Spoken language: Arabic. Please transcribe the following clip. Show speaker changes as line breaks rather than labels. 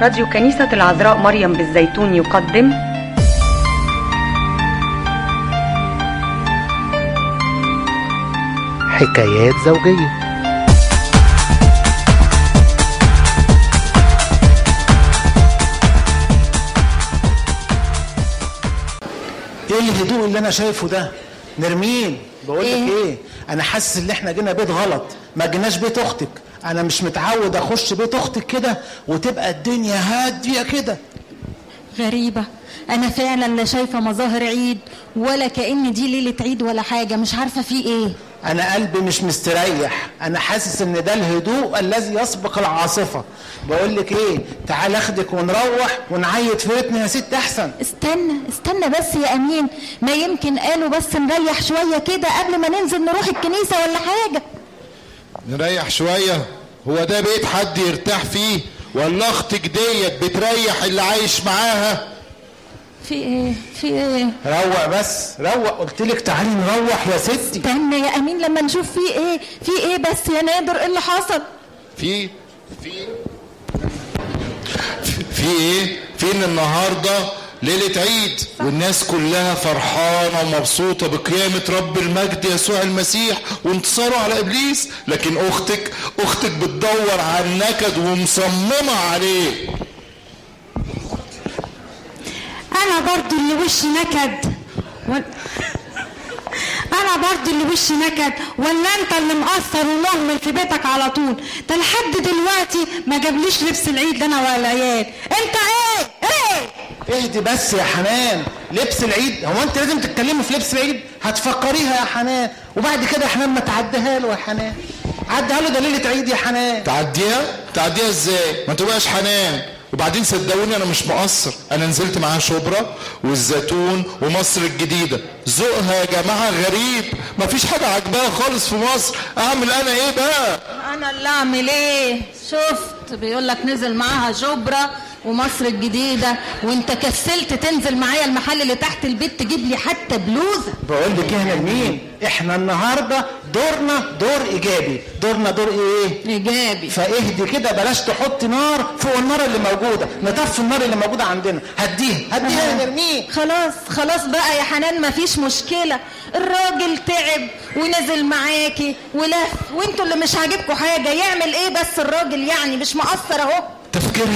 راديو كنيسة العذراء مريم بالزيتون يقدم
حكايات زوجية.
ايه الهدوء اللي انا شايفه ده؟ نرمين بقول لك ايه، انا حاسس ان احنا جينا بيت غلط، ما جيناش بيت اختك. انا مش متعود اخش بيت اختك كده وتبقى الدنيا هاديه كده.
غريبة، أنا فعلا لا شايفة مظاهر عيد ولا كأن دي ليلة عيد ولا حاجة، مش عارفة فيه إيه.
أنا قلبي مش مستريح، أنا حاسس إن ده الهدوء الذي يسبق العاصفة. بقول لك إيه، تعال أخدك ونروح ونعيد في بيتنا يا ست أحسن.
استنى بس يا أمين، ما يمكن قالوا بس نريح شوية كده قبل ما ننزل نروح الكنيسة ولا حاجة.
نريح شوية؟ هو ده بيت حد يرتاح فيه؟ ولا اختك ديت بتريح اللي عايش معاها؟
في ايه؟
روق بس روق، قلتلك تعالي نروح يا ستي.
استنى يا امين لما نشوف في ايه بس يا نادر، ايه اللي حصل؟
في ايه؟ في ان النهارده ليله عيد والناس كلها فرحانه ومبسوطه بقيامه رب المجد يسوع المسيح وانتصاره على ابليس، لكن اختك بتدور على النكد ومصممه عليه.
انا برضو اللي وشي نكد ولا انت اللي مقصر ومهمل في بيتك على طول؟ ده لحد دلوقتي ما جابليش لبس العيد انا ولا العيال. انت ايه؟
اهدي بس يا حنان، لبس العيد هو انت لازم تتكلمي في لبس العيد؟ هتفكريها يا حنان وبعد كده حنان ما تعديها له. يا حنان عديها له، ده ليله عيد يا حنان.
تعديها ازاي؟ ما تبقاش حنان. وبعدين صدقوني انا مش مقصر، انا نزلت معاها شبرا والزيتون ومصر الجديده. ذوقها يا جماعه غريب، مفيش حاجه عجباها خالص في مصر. اعمل انا ايه بقى؟
انا اللي اعمل ايه؟ شفت بيقول لك نزل معاها شبرا ومصر الجديده، وانت كسلت تنزل معايا المحل اللي تحت البيت تجيب لي حتى بلوزه.
بقول لك ايه نرمين، احنا النهارده دورنا دور ايجابي. دورنا دور ايه؟
ايجابي.
فاهدي كده، بلاش تحطي نار فوق النار اللي موجوده، نطفي النار اللي موجوده عندنا. هديها يا نرمين.
خلاص بقى يا حنان، مفيش مشكله. الراجل تعب ونزل معاكي ولف، وانتوا اللي مش عاجبكم حاجه. يعمل ايه بس الراجل؟ يعني مش مقصر اهو.
تفكير